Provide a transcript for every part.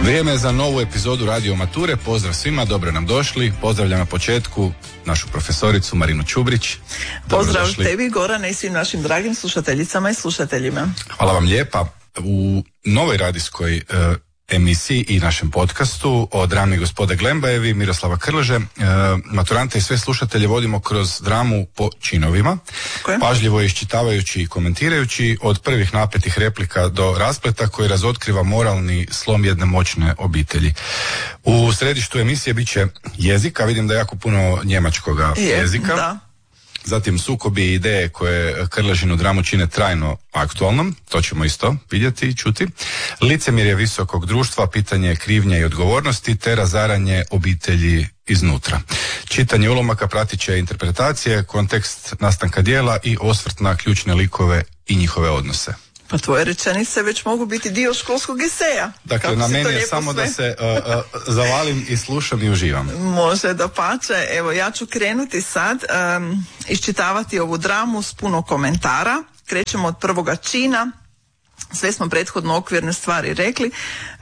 Vrijeme je za novu epizodu Radio Mature. Pozdrav svima, dobro nam došli. Pozdravljam na početku našu profesoricu Marinu Čubrić. Pozdrav tebi, Gorane, i svim našim dragim slušateljicama i slušateljima. Hvala vam lijepa. U novoj radijskoj emisiji i našem podcastu o drami Gospode Glembajevi, Miroslava Krleže, maturante i sve slušatelje vodimo kroz dramu po činovima, pažljivo iščitavajući i komentirajući od prvih napetih replika do raspleta koji razotkriva moralni slom jedne moćne obitelji. U središtu emisije bit će jezik, a vidim da je jako puno njemačkoga jezika. Da. Zatim sukobi i ideje koje Krležinu dramu čine trajno aktualnom, to ćemo isto vidjeti i čuti. Licemjerje visokog društva, pitanje krivnje i odgovornosti te razaranje obitelji iznutra. Čitanje ulomaka pratit će interpretacije, kontekst nastanka djela i osvrt na ključne likove i njihove odnose. Pa tvoje rečenice već mogu biti dio školskog eseja. Dakle, na meni je samo sve da se zavalim i slušam i uživam. Može, dapače. Evo, ja ću krenuti sad iščitavati ovu dramu s puno komentara. Krećemo od prvoga čina. Sve smo prethodno okvirne stvari rekli.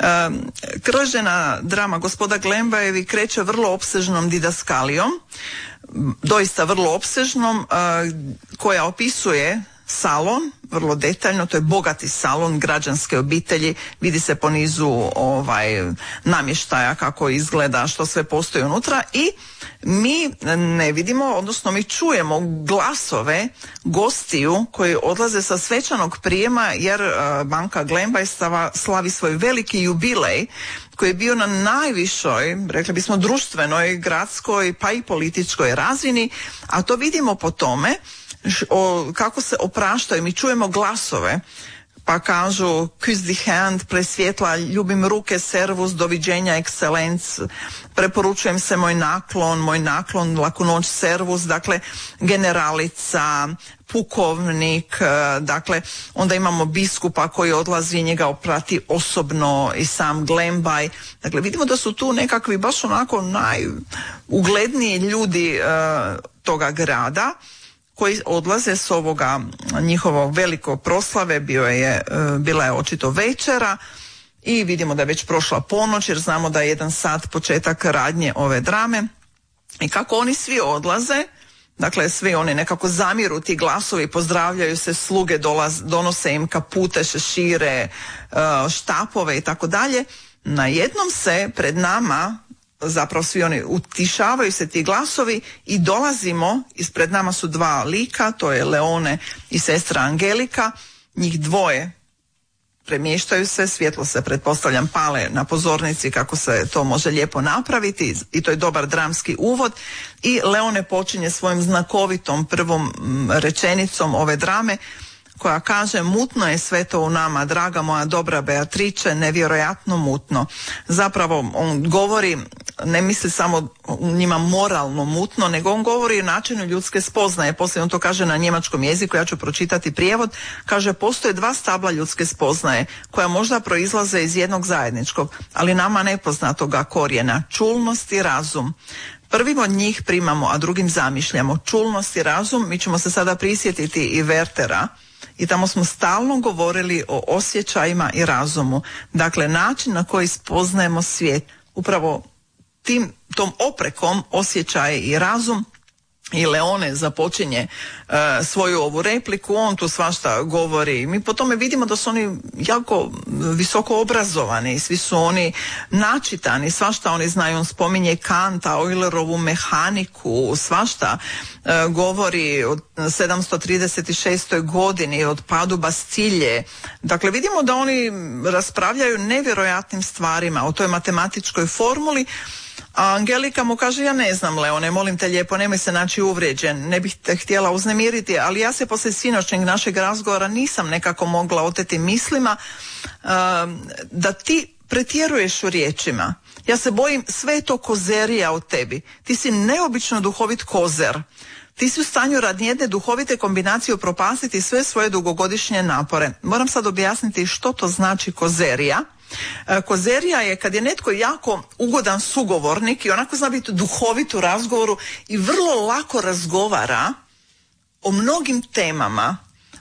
Krležina drama Gospoda Glembajevi kreće vrlo opsežnom didaskalijom, doista vrlo opsežnom, koja opisuje salon, vrlo detaljno, to je bogati salon građanske obitelji, vidi se po nizu namještaja kako izgleda, što sve postoji unutra, i mi ne vidimo, odnosno mi čujemo glasove gostiju koji odlaze sa svečanog prijema, jer banka Glembaj slavi svoj veliki jubilej koji je bio na najvišoj, rekli bismo, društvenoj, gradskoj pa i političkoj razini, a to vidimo po tome kako se opraštaju. Mi čujemo glasove, pa kažu küss die hand, presvjetla, ljubim ruke, servus, doviđenja, ekscelenc, preporučujem se moj naklon, laku noć, servus, dakle generalica, pukovnik, dakle onda imamo biskupa koji odlazi, njega oprati osobno i sam Glembaj. Dakle, vidimo da su tu nekakvi baš onako najugledniji ljudi toga grada koji odlaze s ovoga njihovog velikog proslave. Bila je očito večera i vidimo da je već prošla ponoć, jer znamo da je 1 sat početak radnje ove drame. I kako oni svi odlaze, dakle svi oni nekako zamiru, ti glasovi, pozdravljaju se, sluge donose im kapute, šešire, štapove i tako dalje. Najednom se pred nama, zapravo svi oni, utišavaju se ti glasovi i dolazimo, ispred nama su 2 lika, to je Leone i sestra Angelika, njih dvoje premještaju se, svjetlo se, pretpostavljam, pale na pozornici kako se to može lijepo napraviti i to je dobar dramski uvod, i Leone počinje svojim znakovitom prvom rečenicom ove drame koja kaže: mutno je sve to u nama, draga moja dobra Beatrice, nevjerojatno mutno. Zapravo on govori, ne misli samo u njima moralno mutno, nego on govori o načinu ljudske spoznaje. Poslije on to kaže na njemačkom jeziku, ja ću pročitati prijevod. Kaže: postoje 2 stabla ljudske spoznaje koja možda proizlaze iz jednog zajedničkog, ali nama nepoznatoga korijena, čulnost i razum. Prvim od njih primamo, a drugim zamišljamo. Čulnost i razum, mi ćemo se sada prisjetiti i Wertera, i tamo smo stalno govorili o osjećajima i razumu. Dakle, način na koji spoznajemo svijet, upravo tom oprekom osjećaj i razum. I Leone započinje svoju ovu repliku, on tu svašta govori. Mi po tome vidimo da su oni jako visoko obrazovani, svi su oni načitani, svašta oni znaju. On spominje Kanta, Eulerovu mehaniku, svašta govori o 736. godini, od padu Bastilje. Dakle, vidimo da oni raspravljaju nevjerojatnim stvarima o toj matematičkoj formuli. A Angelika mu kaže: ja ne znam, Leone, molim te lijepo, nemoj se naći uvrijeđen, ne bih te htjela uznemiriti, ali ja se poslije sinoćnjeg našeg razgovora nisam nekako mogla oteti mislima da ti pretjeruješ u riječima. Ja se bojim, sve je to kozerija od tebi. Ti si neobično duhovit kozer. Ti si u stanju radi jedne duhovite kombinacije upropastiti sve svoje dugogodišnje napore. Moram sad objasniti što to znači kozerija. Kozerija je kad je netko jako ugodan sugovornik i onako zna biti duhovit u razgovoru i vrlo lako razgovara o mnogim temama,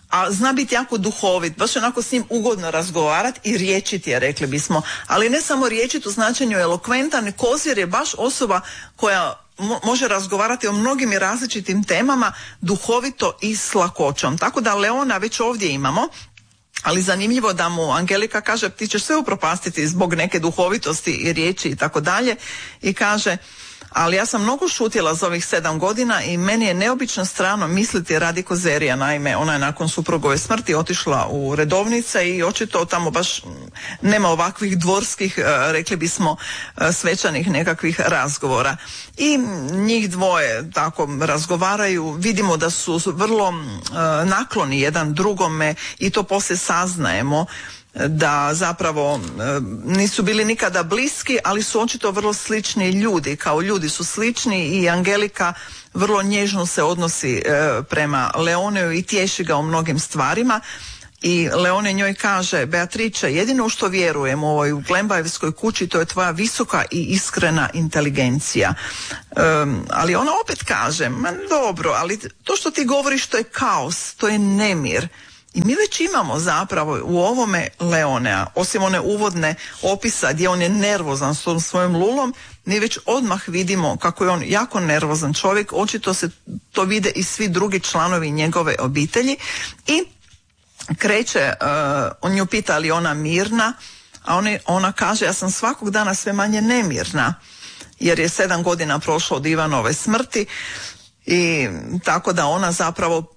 a zna biti jako duhovit, baš onako s njim ugodno razgovarati i riječit je, rekli bismo. Ali ne samo riječit u značenju elokventan, kozir je baš osoba koja može razgovarati o mnogim i različitim temama duhovito i s lakoćom. Tako da Leona već ovdje imamo, ali zanimljivo da mu Angelika kaže ti ćeš sve upropastiti zbog neke duhovitosti i riječi i tako dalje, i kaže ali ja sam mnogo šutjela za ovih 7 godina i meni je neobično strano misliti radi kozerija. Naime, ona je nakon suprugove smrti otišla u redovnice i očito tamo baš nema ovakvih dvorskih, rekli bismo, svečanih nekakvih razgovora. I njih dvoje tako razgovaraju, vidimo da su vrlo nakloni jedan drugome i to poslije saznajemo da zapravo nisu bili nikada bliski, ali su očito vrlo slični ljudi, kao ljudi su slični i Angelika vrlo nježno se odnosi prema Leoneu i tješi ga u mnogim stvarima. I Leone njoj kaže, Beatrice, jedino u što vjerujem u ovoj Glembajevskoj kući to je tvoja visoka i iskrena inteligencija. Ali ona opet kaže, ma dobro, ali to što ti govoriš to je kaos, to je nemir. I mi već imamo zapravo u ovome Leonea, osim one uvodne opisa gdje on je nervozan s tom svojom lulom, mi već odmah vidimo kako je on jako nervozan čovjek, očito se to vide i svi drugi članovi njegove obitelji i kreće, on nju pita ali ona mirna, a ona kaže ja sam svakog dana sve manje nemirna, jer je 7 godina prošlo od Ivanove smrti i tako da ona zapravo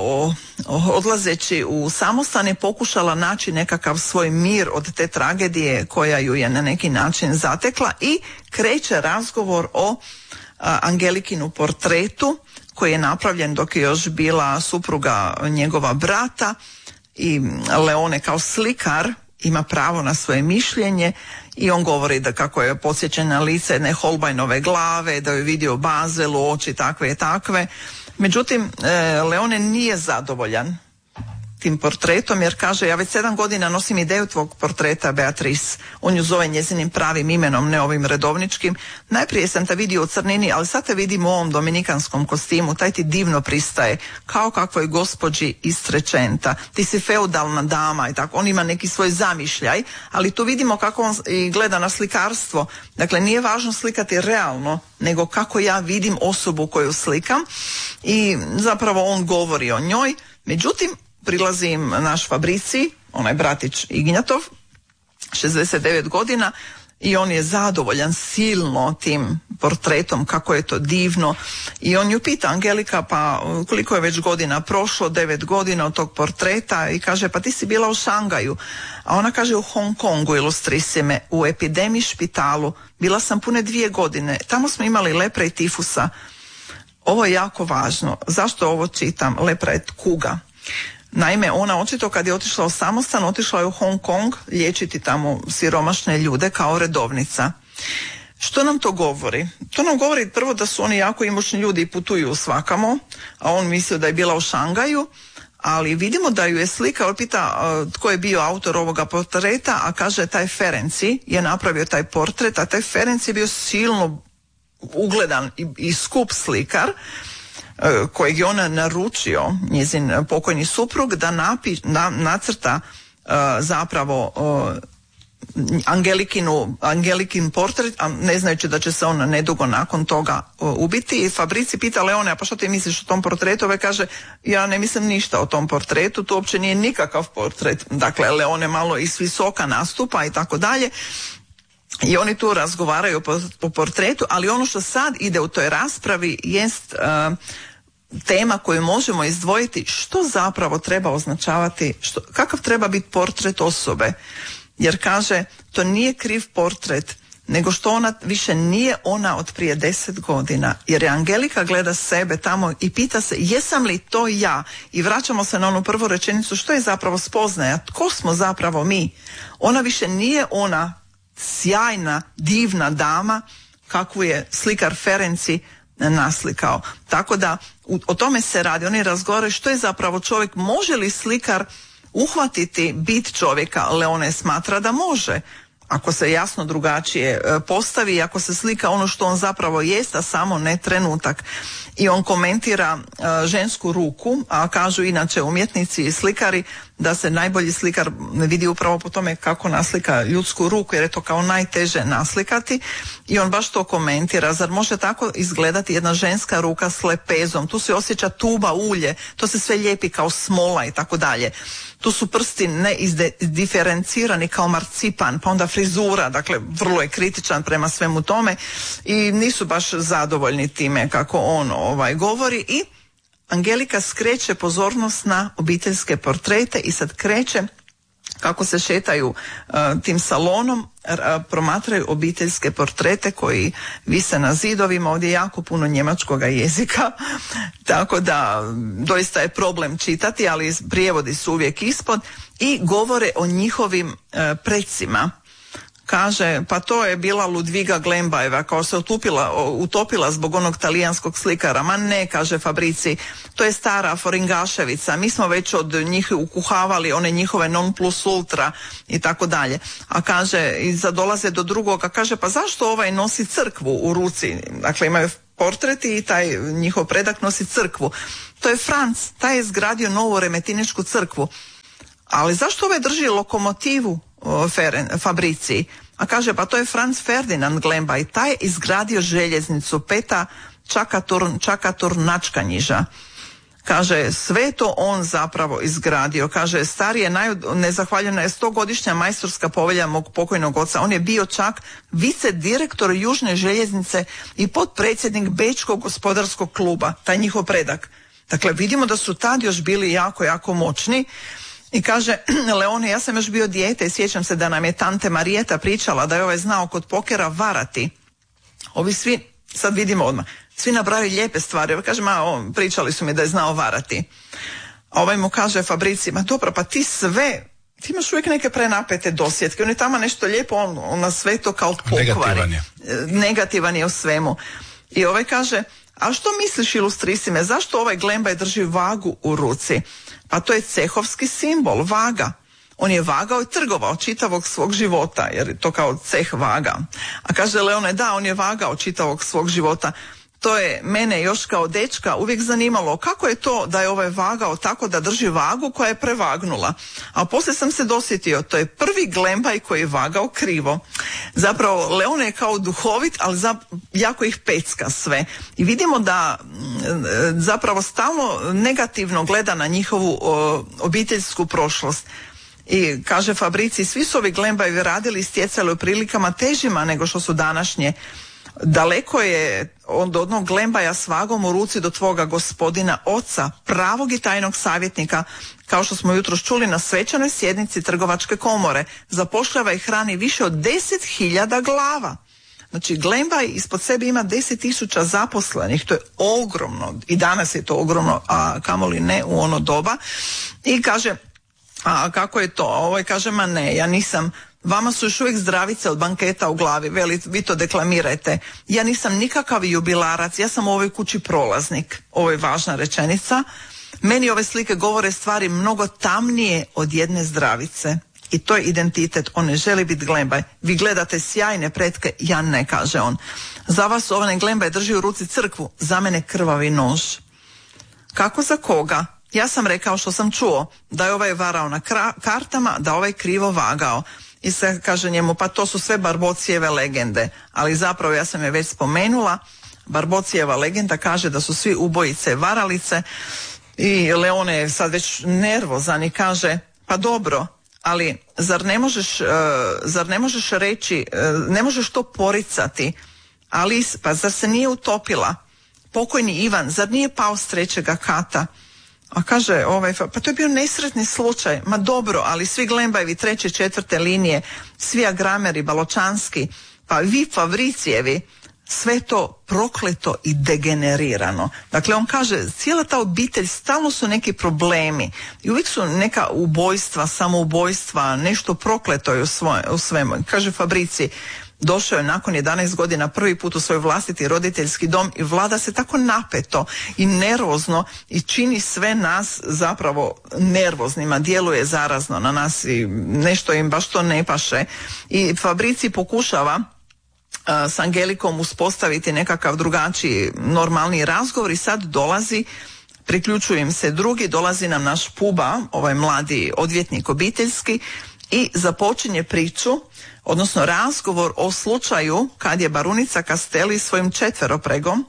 odlazeći u samostan je pokušala naći nekakav svoj mir od te tragedije koja ju je na neki način zatekla i kreće razgovor o Angelikinu portretu koji je napravljen dok je još bila supruga njegova brata i Leone kao slikar ima pravo na svoje mišljenje i on govori da kako je podsjećen na lice jedne Holbeinove glave, da je vidio Bazelu, oči takve i takve. Međutim, Leone nije zadovoljan tim portretom jer kaže ja već 7 godina nosim ideju tvog portreta Beatrice. On ju zove njezinim pravim imenom, ne ovim redovničkim. Najprije sam te vidio u crnini, ali sad te vidim u ovom dominikanskom kostimu, taj ti divno pristaje, kao kakvoj gospođi iz Trecenta. Ti si feudalna dama i tako. On ima neki svoj zamišljaj, ali tu vidimo kako on i gleda na slikarstvo. Dakle, nije važno slikati realno, nego kako ja vidim osobu koju slikam i zapravo on govori o njoj. Međutim, prilazi im naš Fabricij, onaj bratić Ignjatov, 69 godina i on je zadovoljan silno tim portretom, kako je to divno i on ju pita Angelika pa koliko je već godina prošlo, 9 godina od tog portreta i kaže pa ti si bila u Šangaju, a ona kaže u Hong Kongu ilustrissime, u epidemiji špitalu, bila sam pune 2 godine, tamo smo imali lepra i tifusa. Ovo je jako važno, zašto ovo čitam, lepra je kuga. Naime, ona očito kad je otišla u samostan, otišla je u Hong Kong liječiti tamo siromašne ljude kao redovnica. Što nam to govori? To nam govori prvo da su oni jako imućni ljudi i putuju svakamo, a on mislio da je bila u Šangaju, ali vidimo da ju je slika, pita tko je bio autor ovoga portreta, a kaže taj Ferenci je napravio taj portret, a taj Ferenci je bio silno ugledan i skup slikar, kojeg je ona naručio, njezin pokojni suprug, da nacrta zapravo Angelikin portret, a ne znajući da će se ona nedugo nakon toga ubiti. I Fabrici pita Leone, a pa što ti misliš o tom portretu? Ove kaže, ja ne mislim ništa o tom portretu, to uopće nije nikakav portret. Dakle, Leone malo iz visoka nastupa i tako dalje. I oni tu razgovaraju po portretu, ali ono što sad ide u toj raspravi jest tema koju možemo izdvojiti, što zapravo treba označavati, kakav treba biti portret osobe. Jer kaže, to nije kriv portret, nego što ona više nije ona od prije 10 godina. Jer je Angelika gleda sebe tamo i pita se, jesam li to ja? I vraćamo se na onu prvu rečenicu, što je zapravo spoznaja, tko smo zapravo mi? Ona više nije ona sjajna, divna dama kakvu je slikar Ferenci naslikao. Tako da o tome se radi. Oni razgovaraju što je zapravo čovjek, može li slikar uhvatiti bit čovjeka. Leone smatra da može, ako se jasno drugačije postavi, ako se slika ono što on zapravo jest, a samo ne trenutak. I on komentira žensku ruku, a kažu inače umjetnici i slikari da se najbolji slikar vidi upravo po tome kako naslika ljudsku ruku, jer je to kao najteže naslikati. I on baš to komentira. Zar može tako izgledati jedna ženska ruka s lepezom? Tu se osjeća tuba, ulje, to se sve lijepi kao smola i tako dalje. Tu su prsti neizdiferencirani kao marcipan, pa onda frizura, dakle vrlo je kritičan prema svemu tome i nisu baš zadovoljni time kako on govori. I Angelika skreće pozornost na obiteljske portrete i sad kreće kako se šetaju tim salonom, promatraju obiteljske portrete koji vise na zidovima. Ovdje je jako puno njemačkoga jezika, tako da doista je problem čitati, ali prijevodi su uvijek ispod i govore o njihovim precima. Kaže, pa to je bila Ludviga Glembajeva, kao se utopila zbog onog talijanskog slikara. Ma ne, kaže Fabrici, to je stara Foringaševica, mi smo već od njih ukuhavali one njihove non plus ultra i tako dalje. A kaže, i sad dolaze do drugoga, kaže, pa zašto ovaj nosi crkvu u ruci? Dakle, imaju portreti i taj njihov predak nosi crkvu. To je Franc, taj je izgradio novu remetiničku crkvu. Ali zašto ovaj drži lokomotivu Fabrici? A kaže, pa to je Franz Ferdinand Glembaj, taj je izgradio željeznicu Peta Čakatur-Načkanjiža. Kaže, sve to on zapravo izgradio. Kaže, starije nezahvaljena je 100-godišnja majstorska povelja mog pokojnog oca. On je bio čak vicedirektor Južne željeznice i potpredsjednik Bečkog gospodarskog kluba, taj njihov predak. Dakle, vidimo da su tad još bili jako, jako moćni. I kaže, Leone, ja sam još bio dijete i sjećam se da nam je tante Marijeta pričala da je ovaj znao kod pokera varati. Ovi svi, sad vidimo odmah, svi nabraju lijepe stvari. Ovaj kaže, pričali su mi da je znao varati. A ovaj mu kaže Fabrici, ma dobro, pa ti imaš uvijek neke prenapete dosjetke. On je tamo nešto lijepo, on na sve to kao pokvari. Negativan je u svemu. I ovaj kaže, a što misliš, ilustrisime, zašto ovaj Glembaj drži vagu u ruci? Pa to je cehovski simbol, vaga. On je vagao i trgovao čitavog svog života, jer je to kao ceh vaga. A kaže Leone, da, on je vagao čitavog svog života. To je mene još kao dečka uvijek zanimalo kako je to da je ovaj vagao tako da drži vagu koja je prevagnula. A poslije sam se dosjetio, to je prvi Glembaj koji je vagao krivo. Zapravo Leone je kao duhovit, ali jako ih pecka sve. I vidimo da zapravo stalno negativno gleda na njihovu obiteljsku prošlost. I kaže Fabrici, svi su ovi Glembajevi radili i stjecali u prilikama težima nego što su današnje. Daleko je od onog Glembaja s vagom u ruci do tvoga gospodina oca, pravog i tajnog savjetnika, kao što smo jutros čuli na svečanoj sjednici trgovačke komore. Zapošljava i hrani više od 10.000 glava. Znači Glembaj ispod sebe ima 10.000 zaposlenih, to je ogromno i danas je to ogromno, a kamoli ne u ono doba. I kaže, a kako je to? Ovaj kaže, ma ne, ja nisam, vama su još uvijek zdravice od banketa u glavi, veli, vi to deklamirajte. Ja nisam nikakav jubilarac, ja sam u ovoj kući prolaznik. Ovo je važna rečenica. Meni ove slike govore stvari mnogo tamnije od jedne zdravice. I to je identitet, on ne želi biti Glembaj. Vi gledate sjajne pretke, ja ne, kaže on. Za vas ovaj Glembaj drži u ruci crkvu, za mene krvavi nož. Kako za koga? Ja sam rekao što sam čuo, da je ovaj varao na kartama, da ovaj krivo vagao. I se kaže njemu, pa to su sve Barbocijeve legende. Ali zapravo ja sam je već spomenula, Barbocijeva legenda kaže da su svi ubojice varalice. I Leone je sad već nervozan i kaže, pa dobro, ali zar ne možeš reći, ne možeš to poricati, ali pa zar se nije utopila? Pokojni Ivan, zar nije pao s 3. kata? A kaže, pa to je bio nesretni slučaj. Ma dobro, ali svi Glembajevi 3. i 4. linije, svi Agrameri, Baločanski, pa vi Fabricijevi, sve to prokleto i degenerirano. Dakle, on kaže, cijela ta obitelj, stalno su neki problemi i uvijek su neka ubojstva, samoubojstva, nešto prokleto je u svemu. Kaže Fabrici, došao je nakon 11 godina prvi put u svoj vlastiti roditeljski dom i vlada se tako napeto i nervozno i čini sve nas zapravo nervoznima, djeluje zarazno na nas i nešto im baš to ne paše. I Fabrici pokušava s Angelikom uspostaviti nekakav drugačiji, normalniji razgovor i sad priključuje im se drugi, dolazi nam naš Puba, ovaj mladi odvjetnik obiteljski i započinje priču, odnosno razgovor o slučaju kad je barunica Castelli svojim četveropregom,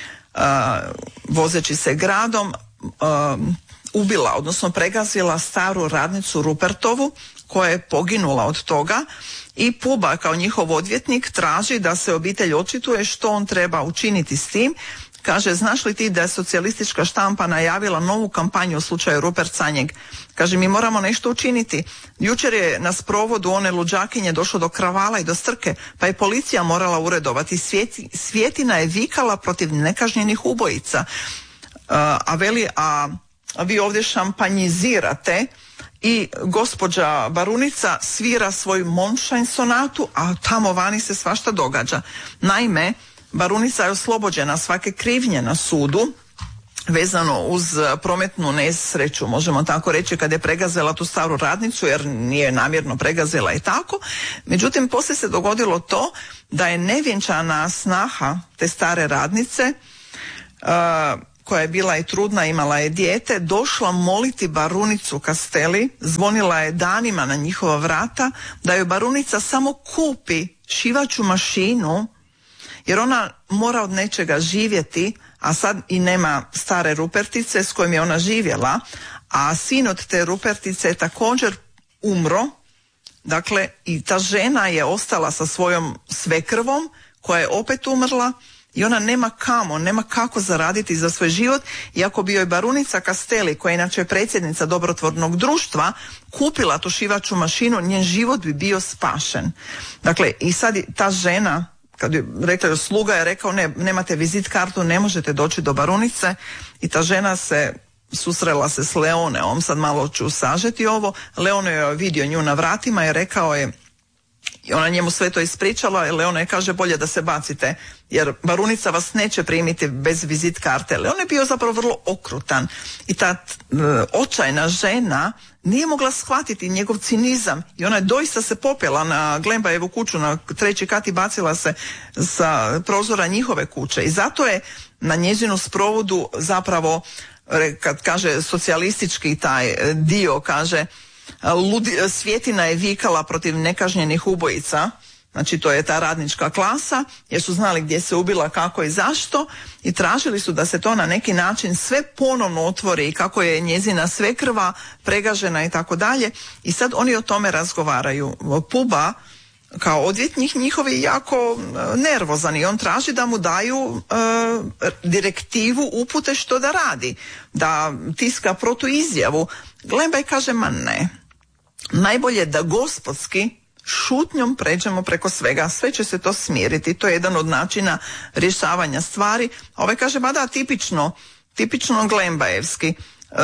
vozeći se gradom, ubila, odnosno pregazila staru radnicu Rupertovu koja je poginula od toga i Puba kao njihov odvjetnik traži da se obitelj očituje što on treba učiniti s tim. Kaže, znaš li ti da je socijalistička štampa najavila novu kampanju u slučaju Rupert Sanjeg? Kaže, mi moramo nešto učiniti. Jučer je na sprovodu one luđakinje došlo do kravala i do strke, pa je policija morala uredovati. Svjetina je vikala protiv nekažnjenih ubojica. A vi ovdje šampanjizirate i gospođa barunica svira svoju Mondschein sonatu, a tamo vani se svašta događa. Naime, barunica je oslobođena svake krivnje na sudu vezano uz prometnu nesreću, možemo tako reći, kad je pregazila tu staru radnicu, jer nije namjerno pregazila i tako. Međutim, poslije se dogodilo to da je nevjenčana snaha te stare radnice, koja je bila i trudna, imala je dijete, došla moliti barunicu Castelli, zvonila je danima na njihova vrata, da joj barunica samo kupi šivaću mašinu, jer ona mora od nečega živjeti, a sad i nema stare Rupertice s kojim je ona živjela, a sin od te Rupertice je također umro. Dakle, i ta žena je ostala sa svojom svekrvom koja je opet umrla i ona nema kako zaraditi za svoj život, i ako bi joj barunica Castelli, koja je inače predsjednica dobrotvornog društva, kupila tu šivaću mašinu, njen život bi bio spašen. Dakle, i sad ta žena, kad je rekla, sluga je rekao, ne, nemate vizit kartu, ne možete doći do barunice, i ta žena susrela se s Leoneom, sad malo ću sažeti ovo. Leone je vidio nju na vratima i rekao je, i ona njemu sve to ispričala, i Leone je kaže, bolje da se bacite, jer barunica vas neće primiti bez vizit karte. Leone je bio zapravo vrlo okrutan i ta očajna žena nije mogla shvatiti njegov cinizam i ona je doista se popela na Glembajevu kuću na 3. kat i bacila se sa prozora njihove kuće, i zato je na njezinu sprovodu zapravo, kad kaže socijalistički taj dio, kaže, svjetina je vikala protiv nekažnjenih ubojica, znači to je ta radnička klasa, jer su znali gdje se ubila, kako i zašto, i tražili su da se to na neki način sve ponovno otvori i kako je njezina svekrva pregažena i tako dalje. I sad oni o tome razgovaraju. Puba kao odvjetnik njihov je jako nervozan i on traži da mu daju direktivu, upute što da radi, da tiska protuizjavu. Glembaj kaže, ma ne, najbolje da gospodski šutnjom pređemo preko svega, sve će se to smiriti, to je jedan od načina rješavanja stvari. A ovaj kaže, ba da, tipično Glembajevski,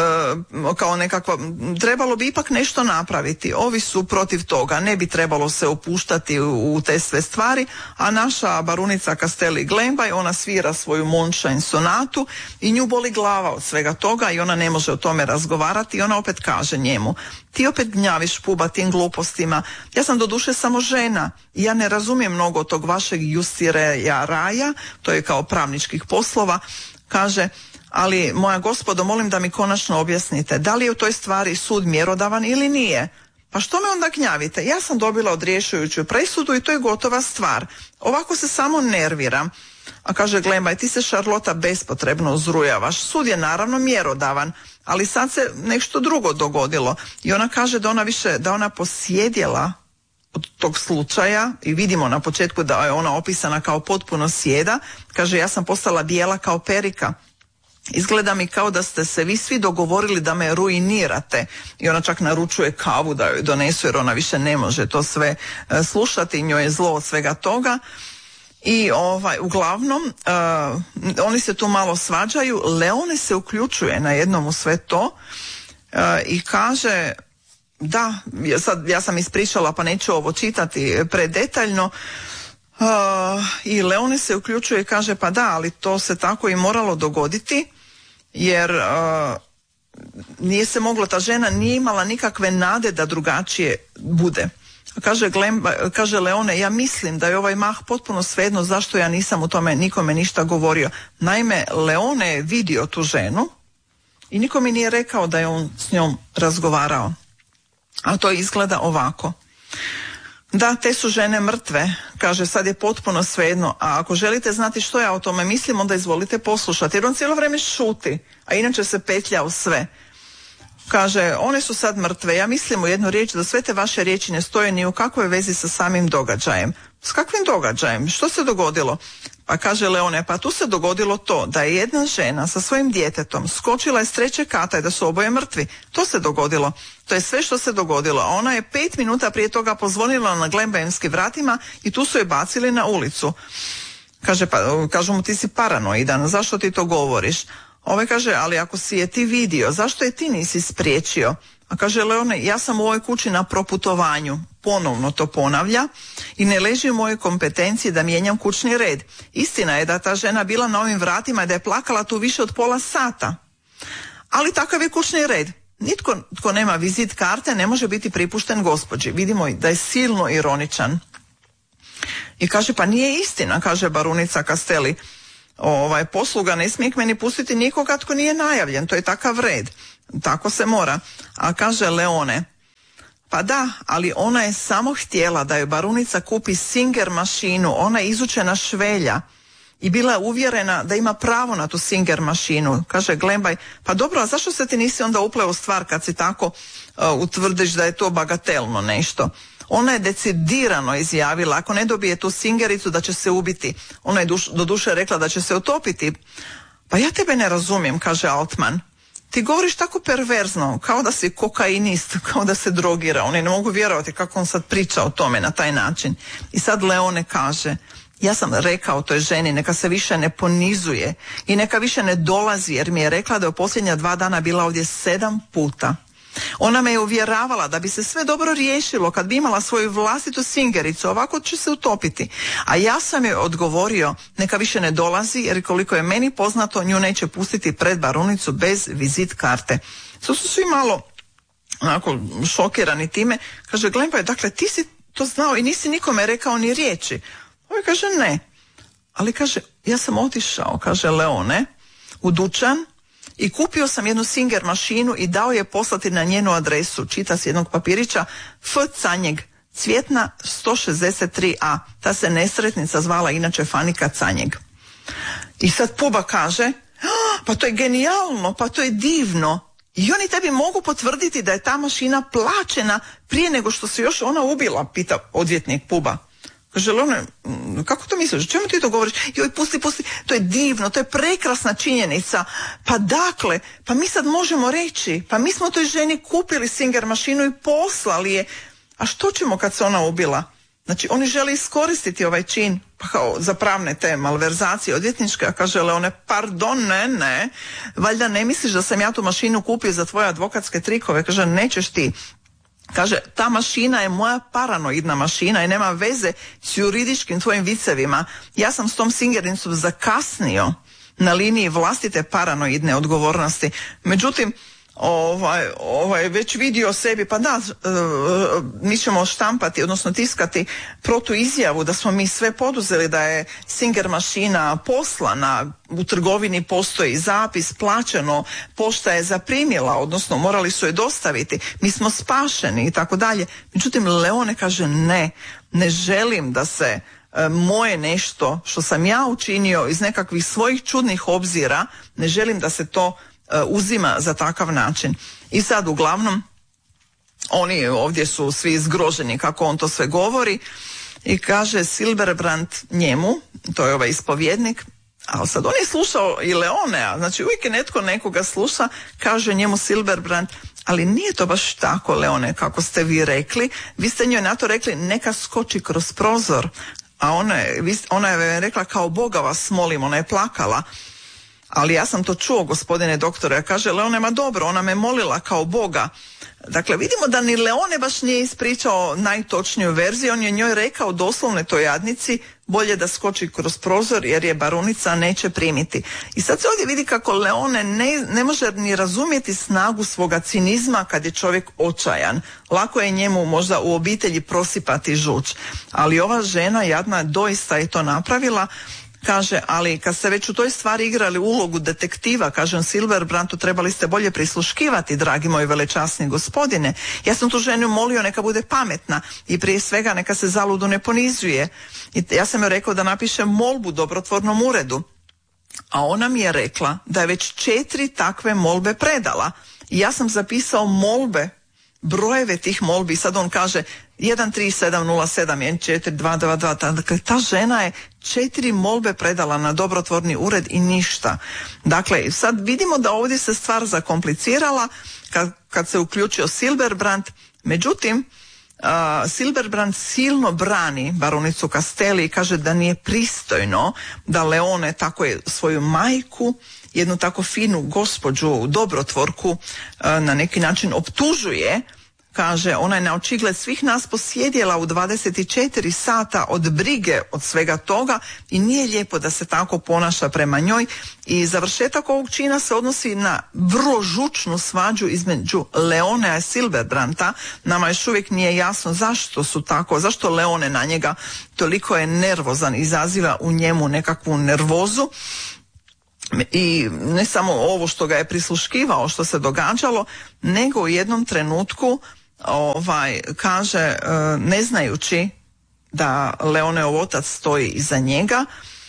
kao nekakva, trebalo bi ipak nešto napraviti, ovi su protiv toga, ne bi trebalo se upuštati u te sve stvari, a naša barunica Castelli Glembaj, ona svira svoju Mondschein sonatu i nju boli glava od svega toga i ona ne može o tome razgovarati, i ona opet kaže njemu, ti opet gnjaviš, Puba, tim glupostima, ja sam doduše samo žena i ja ne razumijem mnogo tog vašeg justireja raja, to je kao pravničkih poslova, kaže, ali moja gospodo, molim da mi konačno objasnite, da li je u toj stvari sud mjerodavan ili nije? Pa što me onda gnjavite? Ja sam dobila odriješujuću presudu i to je gotova stvar. Ovako se samo nerviram. A kaže Glembaj, ti se, Šarlota, bespotrebno uzrujavaš. Sud je naravno mjerodavan, ali sad se nešto drugo dogodilo. I ona kaže da ona posjedjela od tog slučaja, i vidimo na početku da je ona opisana kao potpuno sjeda. Kaže, ja sam postala bijela kao perika. Izgleda mi kao da ste se vi svi dogovorili da me ruinirate, i ona čak naručuje kavu da joj donesu jer ona više ne može to sve slušati, njoj je zlo od svega toga. I uglavnom oni se tu malo svađaju. Leone se uključuje na jednom u sve to i kaže da, ja sam ispričala pa neću ovo čitati predetaljno, i Leone se uključuje i kaže pa da, ali to se tako i moralo dogoditi jer nije se moglo, ta žena nije imala nikakve nade da drugačije bude. Kaže Leone, ja mislim da je ovaj Mah potpuno svejedno zašto ja nisam u tome nikome ništa govorio. Naime, Leone je vidio tu ženu i niko mi nije rekao da je on s njom razgovarao. A to izgleda ovako. Da, te su žene mrtve, kaže, sad je potpuno svejedno, a ako želite znati što ja o tome mislim, onda izvolite poslušati, jer on cijelo vrijeme šuti, a inače se petlja u sve. Kaže, one su sad mrtve, ja mislim u jednu riječ da sve te vaše riječi ne stoje ni u kakvoj vezi sa samim događajem. S kakvim događajem? Što se dogodilo? Pa kaže Leone, pa tu se dogodilo to da je jedna žena sa svojim djetetom skočila iz 3. kata i da su oboje mrtvi. To se dogodilo. To je sve što se dogodilo. A ona je 5 minuta prije toga pozvonila na Glenbayevskim vratima i tu su je bacili na ulicu. Kažu mu, ti si paranoidan, zašto ti to govoriš? Ovaj kaže, ali ako si je ti vidio, zašto je ti nisi spriječio? A kaže Leone, ja sam u ovoj kući na proputovanju. Ponovno to ponavlja i ne leži u mojoj kompetenciji da mijenjam kućni red. Istina je da ta žena bila na ovim vratima i da je plakala tu više od pola sata. Ali takav je kućni red. Nitko tko nema vizit karte ne može biti pripušten gospođi. Vidimo da je silno ironičan. I kaže, pa nije istina, kaže barunica Castelli. Posluga ne smije k meni pustiti nikoga tko nije najavljen, to je takav red. Tako se mora. A kaže Leone, pa da, ali ona je samo htjela da joj barunica kupi Singer mašinu, ona je izučena švelja i bila uvjerena da ima pravo na tu Singer mašinu. Kaže Glenbaj, pa dobro, a zašto se ti nisi onda upleo u stvar kad si tako utvrdiš da je to bagatelno nešto? Ona je decidirano izjavila, ako ne dobije tu Singericu da će se ubiti. Ona je doduše rekla da će se utopiti. Pa ja tebe ne razumijem, kaže Altman. Ti govoriš tako perverzno, kao da si kokainist, kao da se drogira. Oni ne mogu vjerovati kako on sad priča o tome na taj način. I sad Leone kaže, ja sam rekao toj ženi neka se više ne ponizuje i neka više ne dolazi, jer mi je rekla da je u posljednja 2 dana bila ovdje 7 puta. Ona me je uvjeravala da bi se sve dobro riješilo kad bi imala svoju vlastitu Singericu, ovako će se utopiti. A ja sam joj odgovorio neka više ne dolazi, jer koliko je meni poznato nju neće pustiti pred barunicu bez vizit karte. To su svi malo onako šokirani time. Kaže, Glenbaj, dakle ti si to znao i nisi nikome rekao ni riječi. Ovaj kaže ne. Ali kaže, ja sam otišao, kaže Leone, u dućan i kupio sam jednu Singer mašinu i dao je poslati na njenu adresu. Čita s jednog papirića, F. Canjeg, Cvjetna 163A. Ta se nesretnica zvala inače Fanika Canjeg. I sad Puba kaže, pa to je genijalno, pa to je divno. I oni tebi mogu potvrditi da je ta mašina plaćena prije nego što se još ona ubila, pita odvjetnik Puba. Kaže Leone, kako to misliš? Čemu ti to govoriš? Joj, pusti, to je divno, to je prekrasna činjenica. Pa dakle, pa mi sad možemo reći, pa mi smo toj ženi kupili Singer mašinu i poslali je. A što ćemo kad se ona ubila? Znači, oni žele iskoristiti ovaj čin pa kao za pravne te malverzacije odvjetničke, a kaže Leone, pardon, ne, valjda ne misliš da sam ja tu mašinu kupio za tvoje advokatske trikove? Kaže, nećeš ti. Kaže, ta mašina je moja paranoidna mašina i nema veze s juridičkim tvojim vicevima. Ja sam s tom Singericom zakasnio na liniji vlastite paranoidne odgovornosti. Međutim, već vidio sebi, pa da, mi ćemo štampati, odnosno tiskati protuizjavu da smo mi sve poduzeli, da je Singer mašina poslana, u trgovini postoji zapis, plaćeno, pošta je zaprimila, odnosno morali su je dostaviti, mi smo spašeni i tako dalje. Međutim, Leone kaže ne želim da se moje nešto što sam ja učinio iz nekakvih svojih čudnih obzira, ne želim da se to uzima za takav način. I sad uglavnom oni ovdje su svi zgroženi kako on to sve govori i kaže Silberbrand njemu, to je ovaj ispovjednik, a sad on je slušao i Leonea, znači uvijek je netko nekoga sluša, kaže njemu Silberbrand, ali nije to baš tako, Leone, kako ste vi rekli, vi ste njoj na to rekli neka skoči kroz prozor. a ona je rekla kao Boga vas molim, ona je plakala. Ali ja sam to čuo, gospodine doktore, ja kaže Leone, ma dobro, ona me molila kao Boga. Dakle, vidimo da ni Leone baš nije ispričao najtočniju verziju, on je njoj rekao doslovno toj jadnici, bolje da skoči kroz prozor jer je barunica neće primiti. I sad se ovdje vidi kako Leone ne može ni razumjeti snagu svoga cinizma kad je čovjek očajan. Lako je njemu možda u obitelji prosipati žuč, ali ova žena jadna doista je to napravila. Kaže, ali kad ste već u toj stvari igrali ulogu detektiva, kažem Silverbrandu, trebali ste bolje prisluškivati, dragi moji velečasni gospodine. Ja sam tu ženu molio neka bude pametna i prije svega neka se zaludu ne ponizuje. I ja sam joj rekao da napiše molbu dobrotvornom uredu. A ona mi je rekla da je već 4 takve molbe predala. I ja sam zapisao molbe, brojeve tih molbi. Sad on kaže 13707142222. Dakle, ta žena je 4 molbe predala na dobrotvorni ured i ništa. Dakle, sad vidimo da ovdje se stvar zakomplicirala kad se uključio Silberbrand. Međutim, Silberbrand silno brani baronicu Castelli i kaže da nije pristojno da Leone tako je svoju majku, jednu tako finu gospođu, dobrotvorku, na neki način optužuje. Kaže, ona je na očigled svih nas posjedjela u 24 sata od brige od svega toga i nije lijepo da se tako ponaša prema njoj. I završetak ovog čina se odnosi na vrlo žučnu svađu između Leonea i Silberbranda. Nama još uvijek nije jasno zašto Leone na njega toliko je nervozan, izaziva u njemu nekakvu nervozu. I ne samo ovo što ga je prisluškivao, što se događalo, nego u jednom trenutku kaže, ne znajući da Leoneov otac stoji iza njega,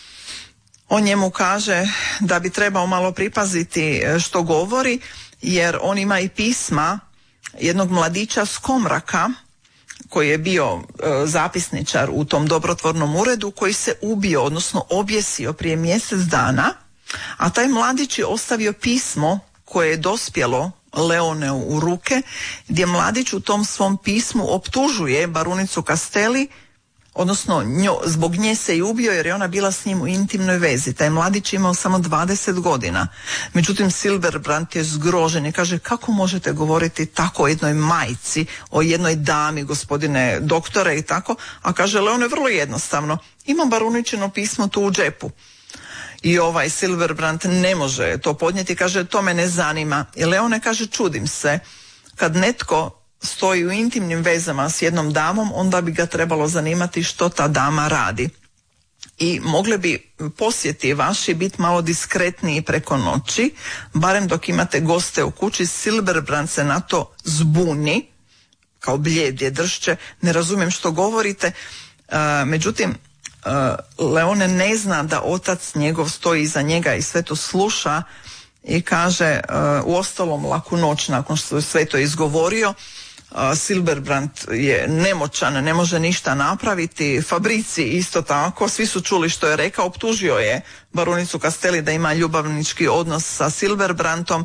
on njemu kaže da bi trebao malo pripaziti što govori, jer on ima i pisma jednog mladića Skomraka koji je bio zapisničar u tom dobrotvornom uredu, koji se ubio, odnosno objesio prije mjesec dana, a taj mladić je ostavio pismo koje je dospjelo Leoneu u ruke, gdje mladić u tom svom pismu optužuje barunicu Castelli, odnosno zbog nje se i ubio jer je ona bila s njim u intimnoj vezi. Taj mladić je imao samo 20 godina. Međutim, Silberbrand je zgrožen i kaže, kako možete govoriti tako o jednoj majci, o jednoj dami, gospodine doktore i tako, a kaže Leone vrlo jednostavno, imam baruničino pismo tu u džepu. I Silberbrand ne može to podnijeti, kaže to me ne zanima. I Leone kaže, čudim se, kad netko stoji u intimnim vezama s jednom damom, onda bi ga trebalo zanimati što ta dama radi. I mogli bi posjeti vaši biti malo diskretniji preko noći, barem dok imate goste u kući. Silberbrand se na to zbuni, kao bljedje dršće, ne razumijem što govorite, međutim, Leone ne zna da otac njegov stoji iza njega i sve to sluša i kaže, uostalom laku noć nakon što je sve to izgovorio. Silberbrand je nemoćan, ne može ništa napraviti. Fabrici isto tako, svi su čuli što je rekao, optužio je barunicu Castelli da ima ljubavnički odnos sa Silberbrandom.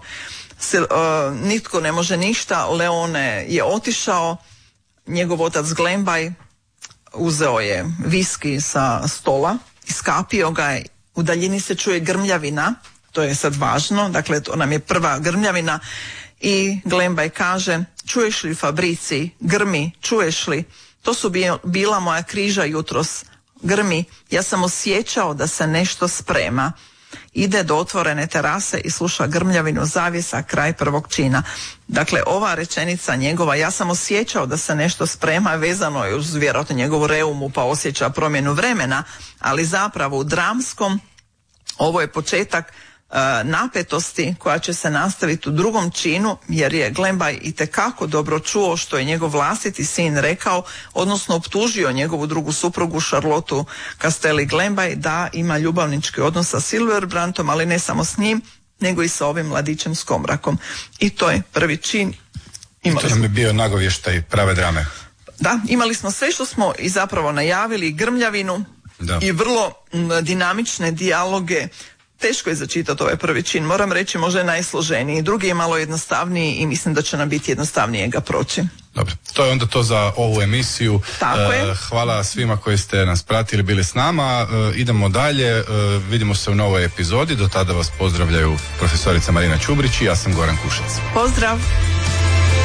Nitko ne može ništa, Leone je otišao, njegov otac Glembaj uzeo je viski sa stola, iskapio ga je, u daljini se čuje grmljavina, to je sad važno, dakle to nam je prva grmljavina i Glembaj kaže, čuješ li Fabrici, grmi, čuješ li, to su bila moja križa jutros, grmi, ja sam osjećao da se nešto sprema. Ide do otvorene terase i sluša grmljavinu zavjesa, kraj prvog čina. Dakle, ova rečenica njegova, ja sam osjećao da se nešto sprema, vezano je uz vjerojatno njegovu reumu pa osjeća promjenu vremena, ali zapravo u dramskom ovo je početak napetosti koja će se nastaviti u drugom činu, jer je Glembaj itekako dobro čuo što je njegov vlastiti sin rekao, odnosno optužio njegovu drugu suprugu Charlotu Castelli Glembaj da ima ljubavnički odnos sa Silberbrandom, ali ne samo s njim, nego i sa ovim mladićem Skomrakom. I to je prvi čin. To nam je bio nagovještaj prave drame. Da, imali smo sve što smo i zapravo najavili, grmljavinu i vrlo dinamične dijaloge teško je začitati ovaj prvi čin, moram reći možda je najsloženiji, drugi je malo jednostavniji i mislim da će nam biti jednostavnije ga proći. Dobro, to je onda to za ovu emisiju. Tako je. Hvala svima koji ste nas pratili, bili s nama. Idemo dalje, vidimo se u novoj epizodi. Do tada vas pozdravljaju profesorica Marina Čubrić i ja sam Goran Kušec. Pozdrav!